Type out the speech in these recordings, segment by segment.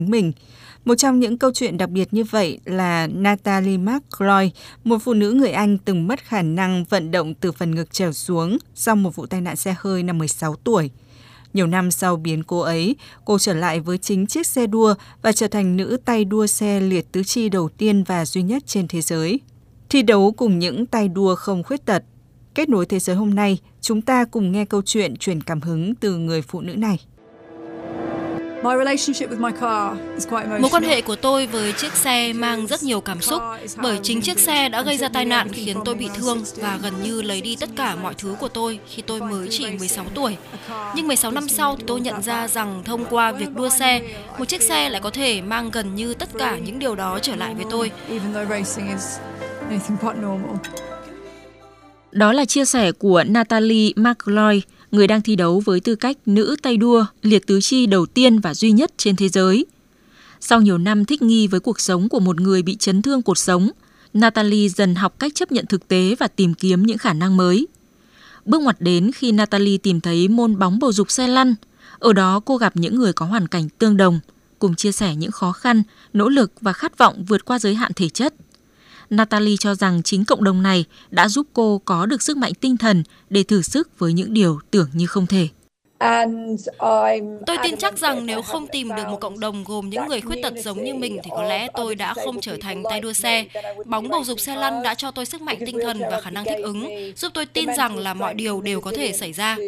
mình. Một trong những câu chuyện đặc biệt như vậy là Natalie McCloy, một phụ nữ người Anh từng mất khả năng vận động từ phần ngực trở xuống sau một vụ tai nạn xe hơi năm 16 tuổi. Nhiều năm sau biến cố ấy, cô trở lại với chính chiếc xe đua và trở thành nữ tay đua xe liệt tứ chi đầu tiên và duy nhất trên thế giới. Thi đấu cùng những tay đua không khuyết tật. Kết nối thế giới hôm nay, chúng ta cùng nghe câu chuyện truyền cảm hứng từ người phụ nữ này. Mối quan hệ của tôi với chiếc xe mang rất nhiều cảm xúc bởi chính chiếc xe đã gây ra tai nạn khiến tôi bị thương và gần như lấy đi tất cả mọi thứ của tôi khi tôi mới chỉ 16 tuổi. Nhưng 16 năm sau thì tôi nhận ra rằng thông qua việc đua xe, một chiếc xe lại có thể mang gần như tất cả những điều đó trở lại với tôi. Đó là chia sẻ của Natalie McCloy, người đang thi đấu với tư cách nữ tay đua liệt tứ chi đầu tiên và duy nhất trên thế giới. Sau nhiều năm thích nghi với cuộc sống của một người bị chấn thương cột sống, Natalie dần học cách chấp nhận thực tế và tìm kiếm những khả năng mới. Bước ngoặt đến khi Natalie tìm thấy môn bóng bầu dục xe lăn. Ở đó cô gặp những người có hoàn cảnh tương đồng, cùng chia sẻ những khó khăn, nỗ lực và khát vọng vượt qua giới hạn thể chất. Natalie cho rằng chính cộng đồng này đã giúp cô có được sức mạnh tinh thần để thử sức với những điều tưởng như không thể. Tôi tin chắc rằng nếu không tìm được một cộng đồng gồm những người khuyết tật giống như mình thì có lẽ tôi đã không trở thành tay đua xe. Bóng bầu dục xe lăn đã cho tôi sức mạnh tinh thần và khả năng thích ứng, giúp tôi tin rằng là mọi điều đều có thể xảy ra.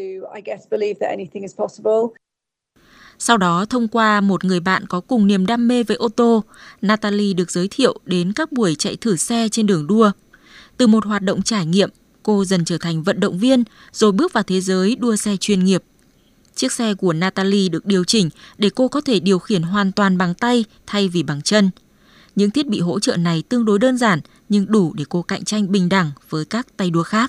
Sau đó, thông qua một người bạn có cùng niềm đam mê với ô tô, Natalie được giới thiệu đến các buổi chạy thử xe trên đường đua. Từ một hoạt động trải nghiệm, cô dần trở thành vận động viên, rồi bước vào thế giới đua xe chuyên nghiệp. Chiếc xe của Natalie được điều chỉnh để cô có thể điều khiển hoàn toàn bằng tay thay vì bằng chân. Những thiết bị hỗ trợ này tương đối đơn giản, nhưng đủ để cô cạnh tranh bình đẳng với các tay đua khác.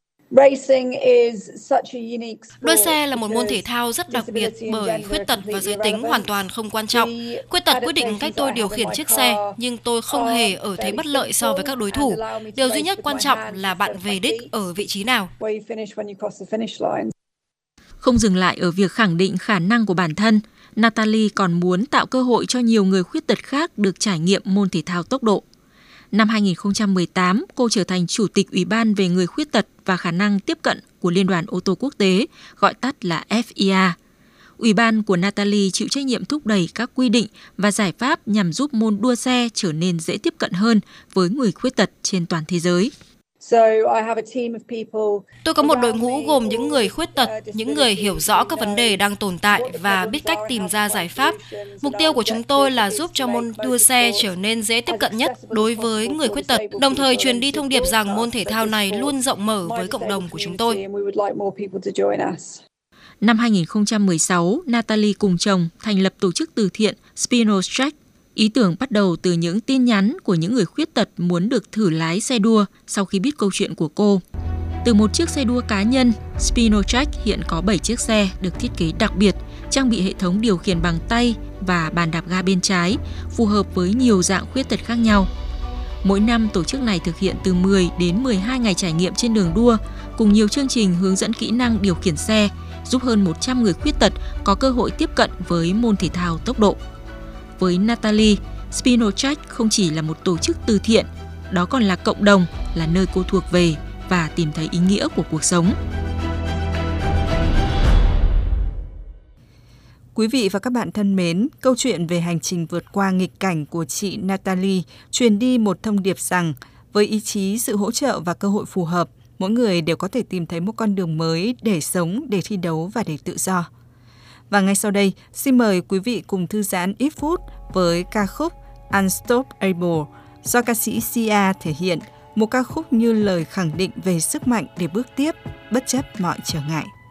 Đua xe là một môn thể thao rất đặc biệt bởi khuyết tật và giới tính hoàn toàn không quan trọng. Khuyết tật quyết định cách tôi điều khiển chiếc xe, nhưng tôi không hề ở thế bất lợi so với các đối thủ. Điều duy nhất quan trọng là bạn về đích ở vị trí nào. Không dừng lại ở việc khẳng định khả năng của bản thân, Natalie còn muốn tạo cơ hội cho nhiều người khuyết tật khác được trải nghiệm môn thể thao tốc độ. Năm 2018, cô trở thành Chủ tịch Ủy ban về người khuyết tật và khả năng tiếp cận của Liên đoàn ô tô quốc tế, gọi tắt là FIA. Ủy ban của Natalie chịu trách nhiệm thúc đẩy các quy định và giải pháp nhằm giúp môn đua xe trở nên dễ tiếp cận hơn với người khuyết tật trên toàn thế giới. Tôi có một đội ngũ gồm những người khuyết tật, những người hiểu rõ các vấn đề đang tồn tại và biết cách tìm ra giải pháp. Mục tiêu của chúng tôi là giúp cho môn đua xe trở nên dễ tiếp cận nhất đối với người khuyết tật, đồng thời truyền đi thông điệp rằng môn thể thao này luôn rộng mở với cộng đồng của chúng tôi. Năm 2016, Natalie cùng chồng thành lập tổ chức từ thiện Spinotrack. Ý tưởng bắt đầu từ những tin nhắn của những người khuyết tật muốn được thử lái xe đua sau khi biết câu chuyện của cô. Từ một chiếc xe đua cá nhân, Spinotrack hiện có 7 chiếc xe được thiết kế đặc biệt, trang bị hệ thống điều khiển bằng tay và bàn đạp ga bên trái, phù hợp với nhiều dạng khuyết tật khác nhau. Mỗi năm, tổ chức này thực hiện từ 10 đến 12 ngày trải nghiệm trên đường đua, cùng nhiều chương trình hướng dẫn kỹ năng điều khiển xe, giúp hơn 100 người khuyết tật có cơ hội tiếp cận với môn thể thao tốc độ. Với Natalie, Spinotrack không chỉ là một tổ chức từ thiện, đó còn là cộng đồng, là nơi cô thuộc về và tìm thấy ý nghĩa của cuộc sống. Quý vị và các bạn thân mến, câu chuyện về hành trình vượt qua nghịch cảnh của chị Natalie truyền đi một thông điệp rằng với ý chí, sự hỗ trợ và cơ hội phù hợp, mỗi người đều có thể tìm thấy một con đường mới để sống, để thi đấu và để tự do. Và ngay sau đây, xin mời quý vị cùng thư giãn ít phút với ca khúc Unstoppable do ca sĩ Sia thể hiện, một ca khúc như lời khẳng định về sức mạnh để bước tiếp bất chấp mọi trở ngại.